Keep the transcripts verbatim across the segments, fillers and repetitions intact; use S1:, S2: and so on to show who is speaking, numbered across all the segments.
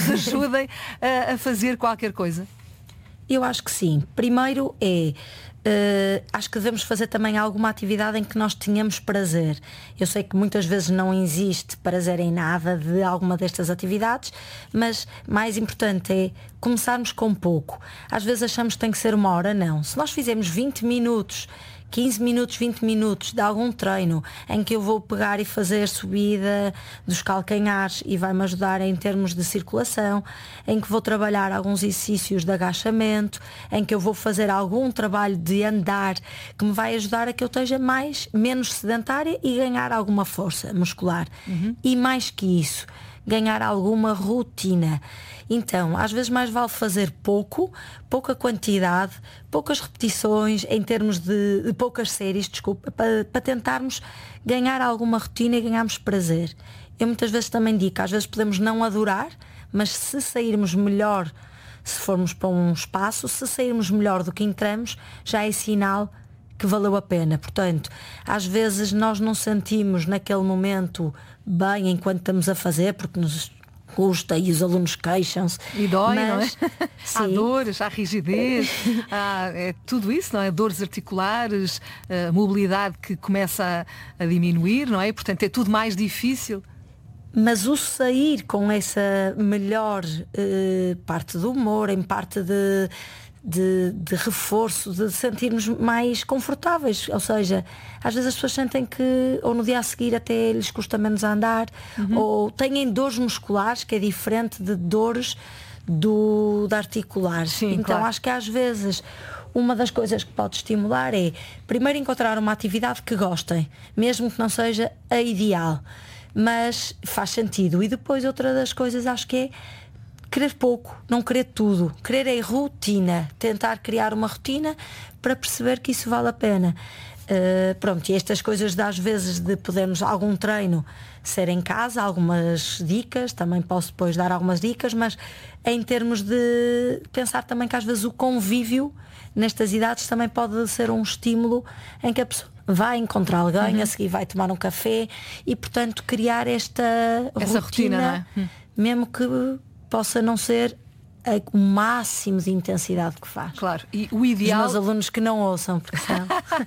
S1: nos ajudem a, a fazer qualquer coisa?
S2: Eu acho que sim. Primeiro é, uh, acho que devemos fazer também alguma atividade em que nós tenhamos prazer. Eu sei que muitas vezes não existe prazer em nada de alguma destas atividades, mas mais importante é começarmos com pouco. Às vezes achamos que tem que ser uma hora, não. Se nós fizermos vinte minutos, quinze minutos, vinte minutos de algum treino em que eu vou pegar e fazer subida dos calcanhares e vai-me ajudar em termos de circulação, em que vou trabalhar alguns exercícios de agachamento, em que eu vou fazer algum trabalho de andar que me vai ajudar a que eu esteja mais, menos sedentária e ganhar alguma força muscular. Uhum. E mais que isso, ganhar alguma rotina. Então, às vezes mais vale fazer pouco, pouca quantidade, poucas repetições, em termos de, de poucas séries, desculpa, para, para tentarmos ganhar alguma rotina e ganharmos prazer. Eu muitas vezes também digo que às vezes podemos não adorar, mas se sairmos melhor, se formos para um espaço, se sairmos melhor do que entramos, já é sinal que valeu a pena. Portanto, às vezes nós não sentimos naquele momento bem enquanto estamos a fazer, porque nos custa e os alunos queixam-se.
S1: E dói,
S2: mas,
S1: não é? Há dores, há rigidez, há é, tudo isso, não é? Dores articulares, a mobilidade que começa a, a diminuir, não é? Portanto, é tudo mais difícil.
S2: Mas o sair com essa melhor eh, parte do humor, em parte de, de, de reforço, de sentirmos mais confortáveis. Ou seja, às vezes as pessoas sentem que ou no dia a seguir até lhes custa menos a andar, uhum. ou têm dores musculares, que é diferente de dores do, de articulares.
S1: Sim,
S2: então
S1: claro.
S2: Acho que às vezes uma das coisas que pode estimular é primeiro encontrar uma atividade que gostem, mesmo que não seja a ideal, mas faz sentido. E depois outra das coisas acho que é querer pouco, não querer tudo. Querer é rotina, tentar criar uma rotina para perceber que isso vale a pena. Uh, pronto, e estas coisas de, às vezes de podermos algum treino ser em casa, algumas dicas, também posso depois dar algumas dicas, mas em termos de pensar também que às vezes o convívio nestas idades também pode ser um estímulo em que a pessoa vai encontrar alguém, uhum. a seguir vai tomar um café e portanto criar esta
S1: essa rotina, rotina não é? hum.
S2: mesmo que possa não ser o máximo de intensidade que faz.
S1: Claro, e o ideal...
S2: Os meus alunos que não ouçam, porque são...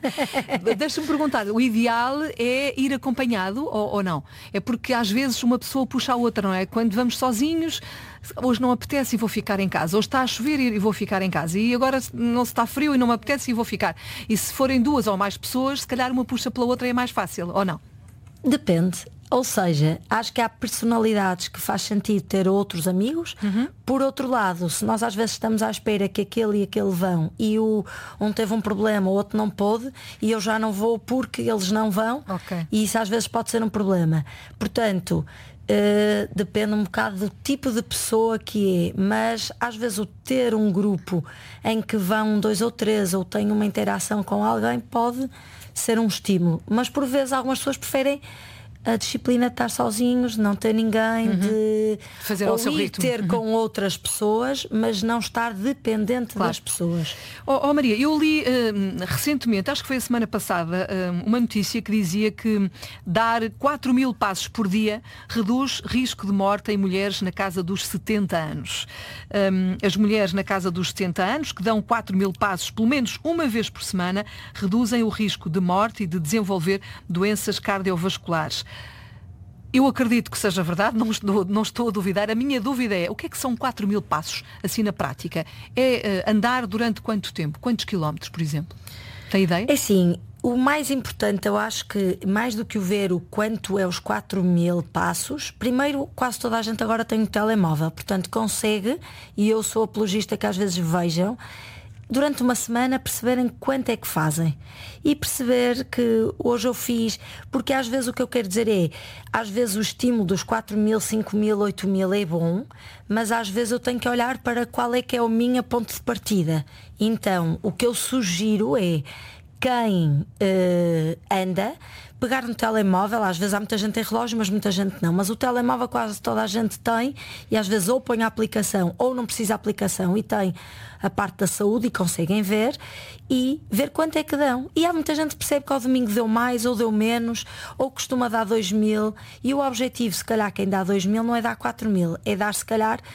S1: Deixa-me perguntar, o ideal é ir acompanhado ou, ou não? É porque às vezes uma pessoa puxa a outra, não é? Quando vamos sozinhos, hoje não apetece e vou ficar em casa. Hoje está a chover e vou ficar em casa. E agora não se está frio e não me apetece e vou ficar. E se forem duas ou mais pessoas, se calhar uma puxa pela outra é mais fácil, ou não?
S2: Depende. Ou seja, acho que há personalidades que faz sentido ter outros amigos. Uhum. Por outro lado, se nós às vezes estamos à espera que aquele e aquele vão e o, um teve um problema, o outro não pôde e eu já não vou porque eles não vão,
S1: okay.
S2: e isso às vezes pode ser um problema. Portanto, uh, depende um bocado do tipo de pessoa que é, mas às vezes o ter um grupo em que vão dois ou três ou tem uma interação com alguém pode ser um estímulo. Mas por vezes algumas pessoas preferem a disciplina de estar sozinhos, não ter ninguém, uhum. de
S1: fazer
S2: ou
S1: ao seu
S2: ir
S1: ritmo.
S2: ter
S1: uhum.
S2: com outras pessoas, mas não estar dependente
S1: claro.
S2: das pessoas.
S1: Oh, oh Maria, eu li uh, recentemente, acho que foi a semana passada, uh, uma notícia que dizia que dar quatro mil passos por dia reduz risco de morte em mulheres na casa dos setenta anos. Um, as mulheres na casa dos setenta anos, que dão quatro mil passos pelo menos uma vez por semana, reduzem o risco de morte e de desenvolver doenças cardiovasculares. Eu acredito que seja verdade, não estou, não estou a duvidar. A minha dúvida é, o que é que são quatro mil passos, assim na prática? É uh, andar durante quanto tempo? Quantos quilómetros, por exemplo? Tem ideia?
S2: É assim, o mais importante, eu acho que, mais do que o ver o quanto é os quatro mil passos, primeiro, quase toda a gente agora tem um telemóvel, portanto consegue, e eu sou apologista que às vezes vejam, durante uma semana perceberem quanto é que fazem e perceber que hoje eu fiz, porque às vezes o que eu quero dizer é, às vezes o estímulo dos quatro mil, cinco mil, oito mil é bom, mas às vezes eu tenho que olhar para qual é que é o minha ponto de partida. Então o que eu sugiro é quem uh, anda pegar no telemóvel, às vezes há muita gente tem relógio, mas muita gente não, mas o telemóvel quase toda a gente tem, e às vezes ou põe a aplicação ou não precisa a aplicação e tem a parte da saúde e conseguem ver e ver quanto é que dão. E há muita gente que percebe que ao domingo deu mais ou deu menos, ou costuma dar dois mil, e o objetivo, se calhar quem dá dois mil não é dar quatro mil, é dar se calhar